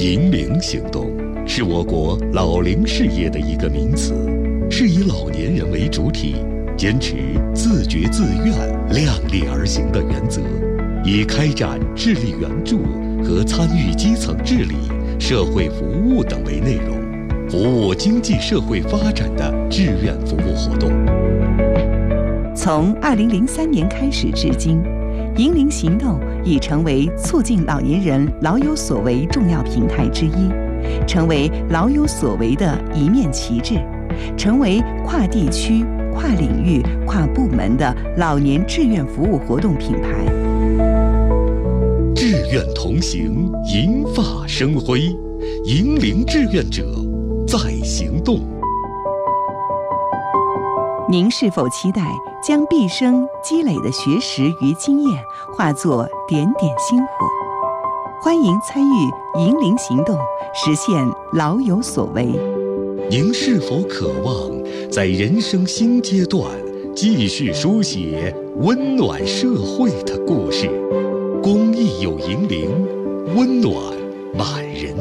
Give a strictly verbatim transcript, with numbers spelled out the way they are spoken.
银龄行动是我国老龄事业的一个名词，是以老年人为主体，坚持自觉自愿、量力而行的原则，以开展智力援助和参与基层治理、社会服务等为内容，服务经济社会发展的志愿服务活动。 从二零零三年开始至今，银龄行动已成为促进老年人老有所为重要平台之一，成为老有所为的一面旗帜，成为跨地区、跨领域、跨部门的老年志愿服务活动品牌。 志愿同行，银发生辉，银龄志愿者在行动。 您是否期待将毕生积累的学识与经验化作点点星火？欢迎参与银龄行动，实现老有所为。 您是否渴望在人生新阶段继续书写温暖社会的故事？公益有银龄，温暖满人